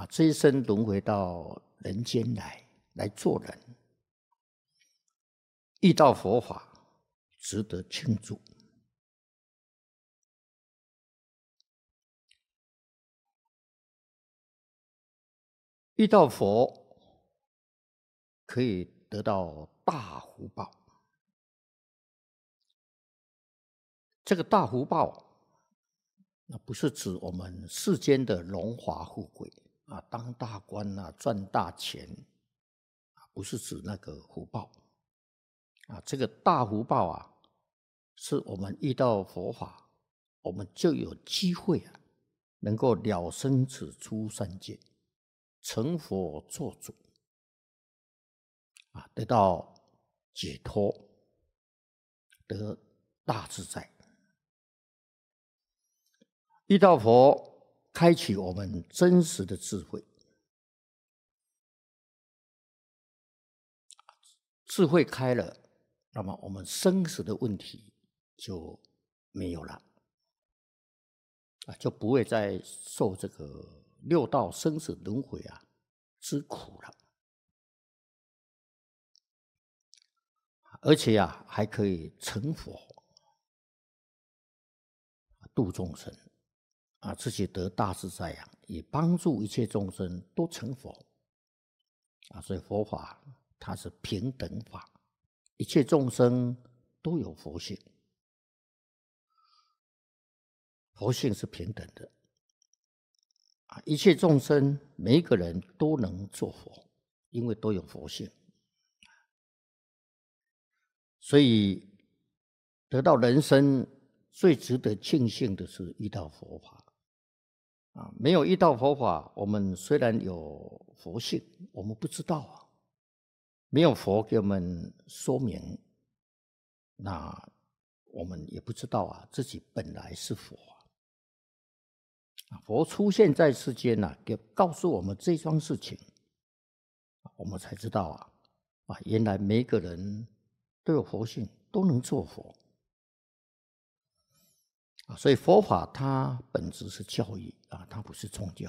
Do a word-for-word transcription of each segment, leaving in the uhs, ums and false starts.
啊，这一生轮回到人间来，来做人，遇到佛法，值得庆祝。遇到佛，可以得到大福报。这个大福报，那不是指我们世间的荣华富贵啊，当大官啊，赚大钱啊，不是指那个福报啊。这个大福报啊，是我们遇到佛法，我们就有机会啊，能够了生死出三界，成佛做主啊，得到解脱，得大自在。遇到佛，开启我们真实的智慧，智慧开了，那么我们生死的问题就没有了，啊，就不会再受这个六道生死轮回啊之苦了，而且啊还可以成佛，度众生。啊，自己得大自在呀、啊，也帮助一切众生都成佛啊。所以佛法它是平等法，一切众生都有佛性，佛性是平等的啊。一切众生每一个人都能做佛，因为都有佛性，所以得到人生最值得庆幸的是遇到佛法。啊，没有遇到佛法，我们虽然有佛性，我们不知道啊，没有佛给我们说明，那我们也不知道啊，自己本来是佛啊。佛出现在世间啊，给告诉我们这桩事情，我们才知道啊，啊，原来每个人都有佛性，都能做佛。啊，所以佛法它本质是教育啊，它不是宗教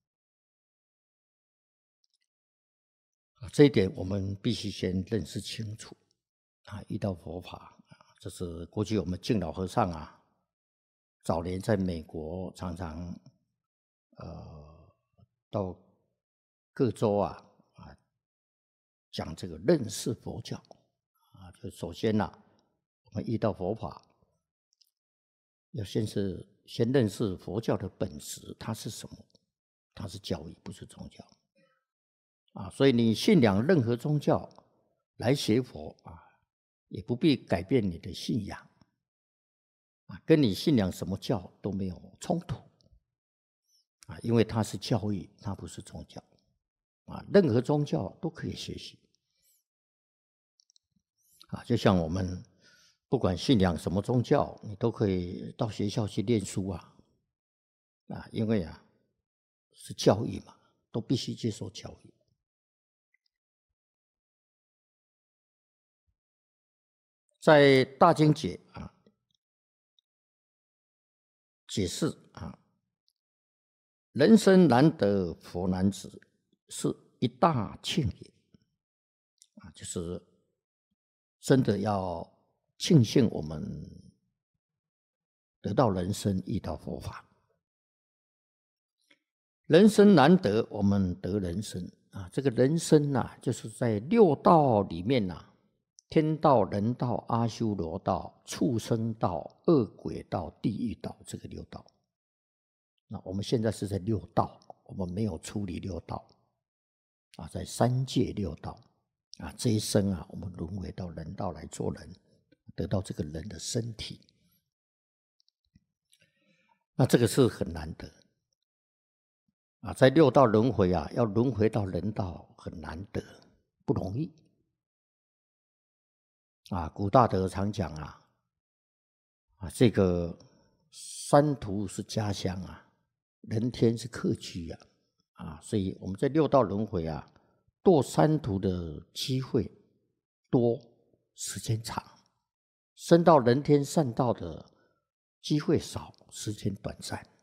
啊，这一点我们必须先认识清楚啊。遇到佛法啊，这是过去我们净老和尚啊，早年在美国常常呃到各州啊啊讲这个认识佛教啊，就首先呐、啊，我们遇到佛法。要先是先认识佛教的本质，它是什么？它是教义，不是宗教啊。所以你信仰任何宗教来学佛啊，也不必改变你的信仰啊，跟你信仰什么教都没有冲突啊，因为它是教义，它不是宗教啊。任何宗教都可以学习啊，就像我们。不管信仰什么宗教，你都可以到学校去念书啊，啊，因为啊是教育嘛，都必须接受教育。在大经解啊解释啊，人生难得佛难值，是一大庆也啊，就是真的要庆幸我们得到人生，遇到佛法。人生难得，我们得人生啊！这个人生呐、啊，就是在六道里面呐、啊，天道、人道、阿修罗道、畜生道、恶鬼道、地狱道，这个六道。那我们现在是在六道，我们没有出离六道啊，在三界六道啊，这一生啊，我们轮回到人道来做人，得到这个人的身体，那这个是很难得。啊，在六道轮回啊，要轮回到人道很难得，不容易。啊，古大德常讲啊，啊，这个山途是家乡啊，人天是客居啊，啊，所以我们在六道轮回啊，堕三途的机会多，时间长；升到人天善道的机会少，时间短暂。